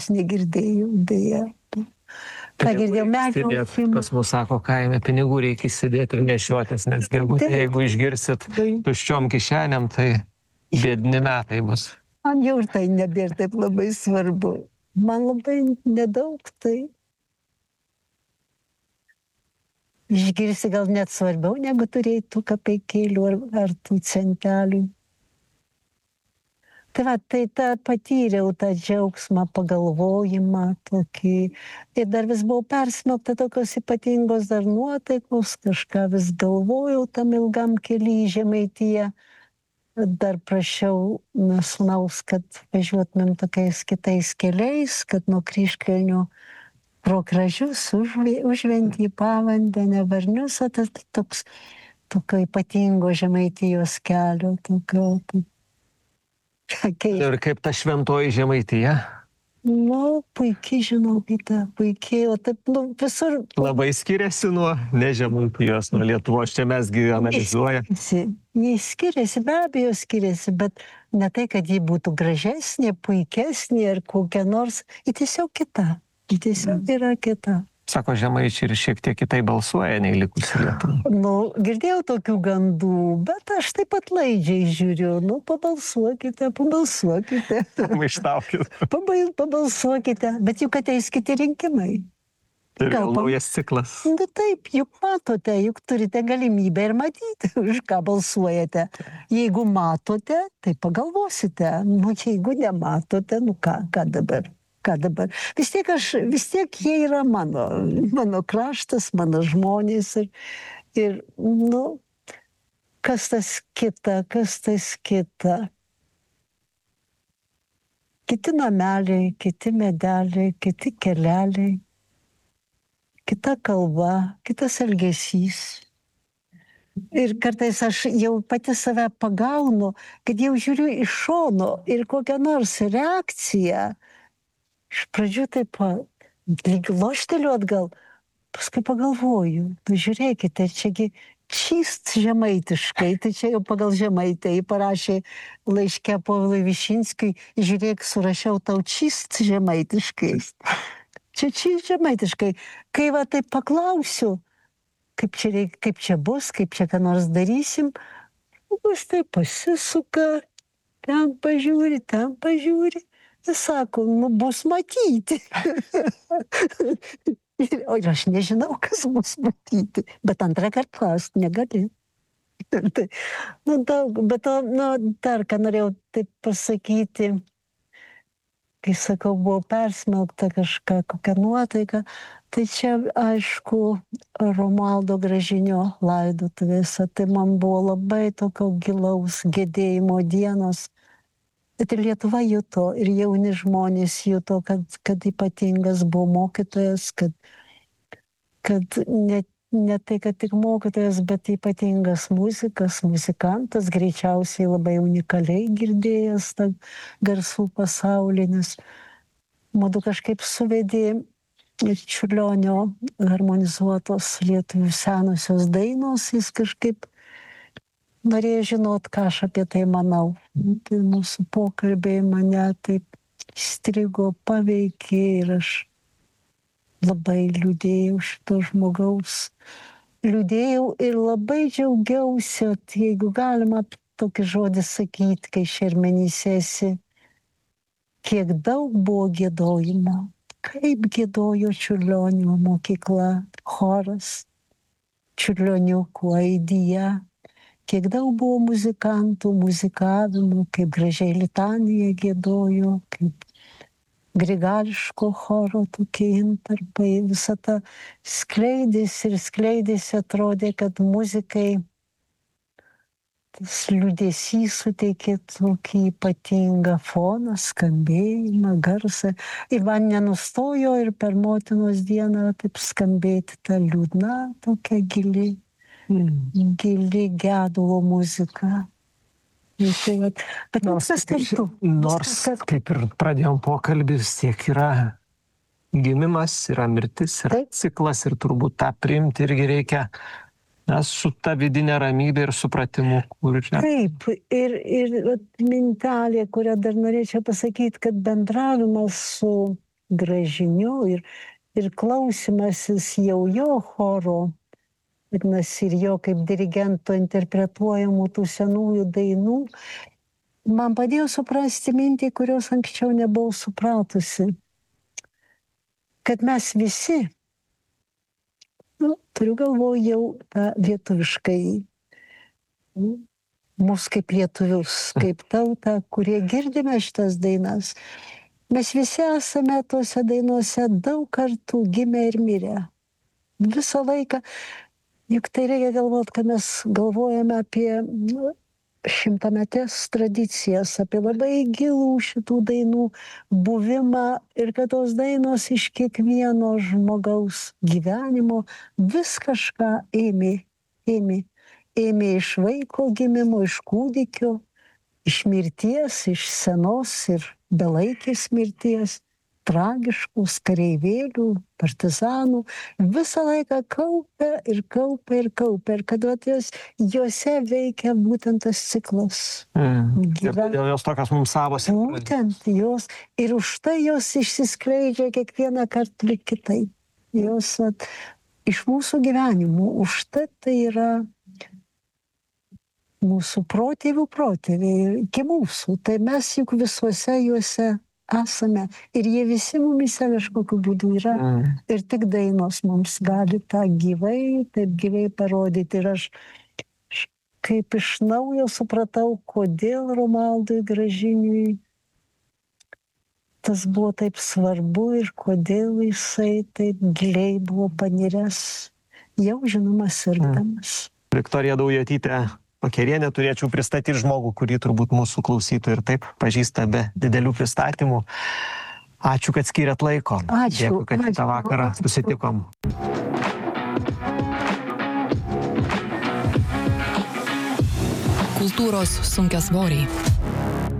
Aš negirdėjau, dėja. Ką girdėjau, medžio. Pas mus sako, kaime pinigų reikia įsidėti ir nešiotis, nes galbūt jeigu išgirsit tuščiom kišenėm, tai bėdni metai bus. Man jau ir tai nebėra taip labai svarbu. Man labai nedaug tai. Išgirsi gal net svarbiau, negu turėti tų kapeikėlių ar tų centelių. Tai va, tai patyriau tą džiaugsmą, pagalvojimą tokį. Ir dar vis buvau persmelkta tokios ypatingos dar nuotaikos, kažką vis galvojau tam ilgam kely į Žemaitiją. Dar prašiau sūnaus, kad važiuotumėm tokiais kitais keliais, kad nuo Kryžkalnio pro Kražius užventį Pavandenę, Varnius, tas toks tokio ypatingo Žemaitijos kelio. Ir kaip ta šventoji Žemaitija? Nu, puikiai, žinokite, puikiai, o taip, visur. Labai skiriasi nuo ne Žemaitijos, nuo Lietuvos, čia mesgi analizuoja. Jie skiriasi, be abejo skiriasi, bet ne tai, kad ji būtų gražesnė, puikesnė ar kokia nors, ji tiesiog kita, ji tiesiog yra kita. Sako, žemaičiai ir šiek tiek kitai balsuoja nei likusi Lietuva. Nu, girdėjau tokių gandų, bet aš taip pat laidžiai žiūriu. Nu, pabalsuokite. Maištaukit. Pabalsuokite, bet juk ateis kiti rinkimai. Ir gal naujas ciklas. Nu taip, juk matote, juk turite galimybę ir matyti, už ką balsuojate. Jeigu matote, tai pagalvosite. Nu, jeigu nematote, nu ką dabar? Vis tiek jie yra mano kraštas, mano žmonės ir nu, kas tas kita. Kiti nameliai, kiti medeliai, kiti keleliai, kita kalba, kitas elgesys. Ir kartais aš jau pati save pagaunu, kad jau žiūriu iš šono ir kokią nors reakciją. Iš pradžių taip lyg lošteliu atgal, paskui pagalvoju, žiūrėkite, čiagi čyst žemaitiškai, tai čia jau pagal Žemaitę, jį parašė laiške Povilui Višinskiui, žiūrėk, surašiau tau čyst žemaitiškai. Čia čyst žemaitiškai. Kai va taip paklausiu, kaip čia bus, kaip čia ką nors darysim, bus taip pasisuka, ten pažiūri. Jis sako, nu bus matyti. O aš nežinau, kas bus matyti. Bet antrą kartą klausti negali. Nu daug, bet dar ką norėjau taip pasakyti, kai sakau, buvau persmelkta kažką, kokią nuotaiką, tai čia aišku Romualdo Gražinio laidotuvėse, tai man buvo labai tokio gilaus gedėjimo dienos. Bet ir Lietuva juto, ir jauni žmonės juto, kad ypatingas buvo mokytojas, kad ne tai, kad tik mokytojas, bet ypatingas muzikantas, greičiausiai labai unikaliai girdėjęs tą garsų pasaulį, nes mudu kažkaip suvedė Čiurlionio harmonizuotos lietuvių senosios dainos, jis kažkaip norėjo žinot, ką aš apie tai manau. Tai mūsų pokalbiai mane taip įstrigo, paveikė ir aš labai liūdėjau šito žmogaus. Liūdėjau ir labai džiaugiausi, jeigu galima tokį žodį sakyti, kai šermenyse esi, kiek daug buvo giedojimo, kaip giedojo Čiurlionio mokykla, choras, Čiurlioniukų aidija. Kiek daug buvo muzikantų, muzikavimų, kaip gražiai litanija giedojo, kaip grigališko choro tokie intarpai. Visą tą skleidėsi, atrodė, kad muzikai tas liūdesys suteikė tokį ypatingą foną, skambėjimą, garsą. Ir man nenustojo ir per motinos dieną taip skambėti ta liūdna, tokia gili gedulo muzika. Bet viskas kartu. Nors, kaip ir pradėjom pokalbį, vis tiek yra gimimas, yra mirtis, yra ciklas ir turbūt tą priimti irgi reikia su ta vidinė ramybė ir supratimu, kur čia. Taip, ir mintelė, kurią dar norėčiau pasakyti, kad bendravimas su Gražiniu ir klausimasis jau jo choro, vadinasi, ir jo kaip dirigento interpretuojamų tų senųjų dainų, man padėjo suprasti mintį, kurios anksčiau nebuvau supratusi. Kad mes visi, turiu galvoje jau tą lietuviškai, mus kaip lietuvius, kaip tautą, kurie girdime šitas dainas. Mes visi esame tose dainuose daug kartų gimę ir mirę. Visą laiką, juk tai reikia galvoti, kad mes galvojame apie šimtametės tradicijas, apie labai gilų šitų dainų buvimą ir kad tos dainos iš kiekvieno žmogaus gyvenimo vis kažką ėmė iš vaiko gimimo, iš kūdikio, iš mirties, iš senos ir belaikės mirties, tragiškus kareivėlių, partizanų, visą laiką kaupia, ir kad juose veikia būtent tas ciklas. Dėl jos tokios mums savos. Būtent jos, ir už tai jos išsiskleidžia kiekvieną kartą kitaip. Jos iš mūsų gyvenimų, už tai yra mūsų protėvių, iki mūsų. Tai mes juk visuose juose esame. Ir jie visi mumise kažkokiu būdu yra. Ir tik dainos mums gali tą taip gyvai parodyti. Ir aš kaip iš naujo supratau, kodėl Romualdui Gražiniui tas buvo taip svarbu ir kodėl jisai taip giliai buvo paniręs, jau žinoma sirgdamas. Viktorija Daujotytė Pakerienė, turėčiau pristatyti žmogų, kurį turbūt mūsų klausytojai ir taip pažįsta be didelių pristatymų. Ačiū, kad skyrėt laiko. Ačiū. Dėkui, kad šitą vakarą susitikom. Kultūros sunkiasvoriai.